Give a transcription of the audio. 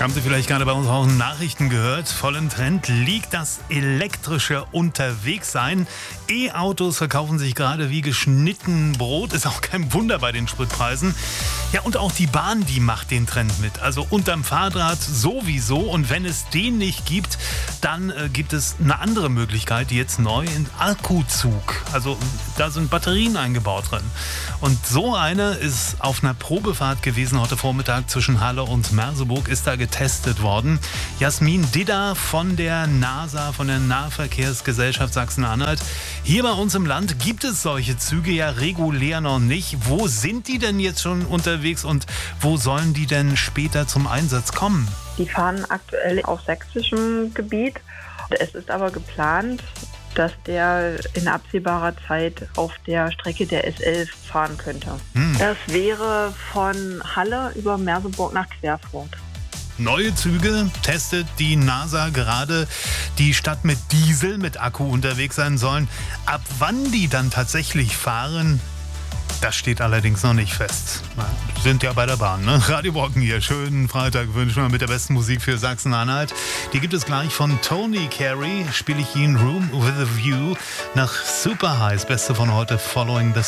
Haben Sie vielleicht gerade bei uns auch Nachrichten gehört? Voll im Trend liegt das elektrische Unterwegssein. E-Autos verkaufen sich gerade wie geschnitten Brot. Ist auch kein Wunder bei den Spritpreisen. Ja, und auch die Bahn, die macht den Trend mit. Also unterm Fahrrad sowieso. Und wenn es den nicht gibt, dann gibt es eine andere Möglichkeit, die jetzt neu in Akkuzug. Also da sind Batterien eingebaut drin. Und so eine ist auf einer Probefahrt gewesen heute Vormittag zwischen Halle und Merseburg, ist da getestet worden. Jasmin Didda von der NASA, von der Nahverkehrsgesellschaft Sachsen-Anhalt. Hier bei uns im Land gibt es solche Züge ja regulär noch nicht. Wo sind die denn jetzt schon unterwegs und wo sollen die denn später zum Einsatz kommen? Die fahren aktuell auf sächsischem Gebiet. Es ist aber geplant, dass der in absehbarer Zeit auf der Strecke der S11 fahren könnte. Das wäre von Halle über Merseburg nach Querfurt. Neue Züge testet die NASA gerade, die statt mit Diesel, mit Akku unterwegs sein sollen. Ab wann die dann tatsächlich fahren, das steht allerdings noch nicht fest. Wir sind ja bei der Bahn, ne? Radio Brocken hier. Schönen Freitag wünschen wir mit der besten Musik für Sachsen-Anhalt. Die gibt es gleich von Tony Carey. Spiele ich Ihnen Room with a View nach Super High. Das Beste von heute, Following the